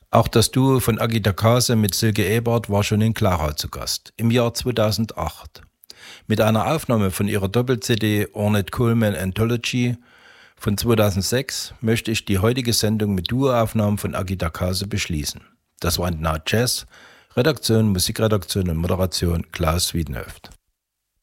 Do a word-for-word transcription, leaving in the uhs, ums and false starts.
Auch das Duo von Agita Kase mit Silke Ebert war schon in Clara zu Gast, im Jahr zweitausendacht. Mit einer Aufnahme von ihrer Doppel-C D Ornette Coleman Anthology von zweitausendsechs möchte ich die heutige Sendung mit Duo-Aufnahmen von Agita Kase beschließen. Das war Now Jazz, Redaktion, Musikredaktion und Moderation Klaus Wiedenhöft.